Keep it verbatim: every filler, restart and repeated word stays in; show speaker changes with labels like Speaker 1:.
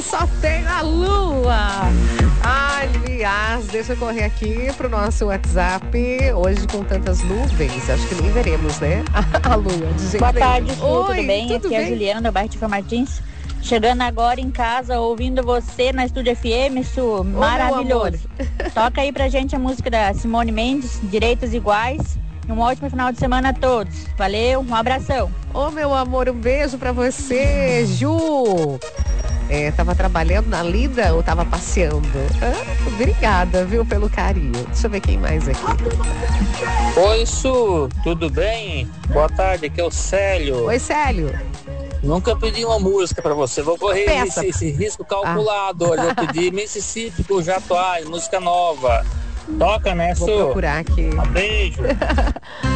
Speaker 1: só tem a lua. Aliás, deixa eu correr aqui pro nosso WhatsApp. Hoje com tantas nuvens, acho que nem veremos, né? A lua, de jeito
Speaker 2: Boa
Speaker 1: nenhum.
Speaker 2: tarde, Su,
Speaker 1: Oi,
Speaker 2: tudo bem?
Speaker 1: tudo
Speaker 2: Aqui é
Speaker 1: bem?
Speaker 2: a Juliana, da bairro de São Martins. Chegando agora em casa, ouvindo você na Estúdio F M, Su, maravilhoso. Toca aí pra gente a música da Simone Mendes, Direitos Iguais. E um ótimo final de semana a todos. Valeu, um abração.
Speaker 1: Ô, meu amor, um beijo pra você, Ju. É, tava trabalhando na lida ou tava passeando? Ah, obrigada, viu, pelo carinho. Deixa eu ver quem mais aqui.
Speaker 3: Oi, Su, tudo bem? Boa tarde, aqui é o Célio.
Speaker 1: Oi, Célio.
Speaker 3: Nunca pedi uma música pra você, vou correr esse, esse risco calculado. Hoje eu pedi Mississippi com Jatuai, música nova. Toca, né, Su?
Speaker 1: Vou procurar aqui.
Speaker 3: Um beijo.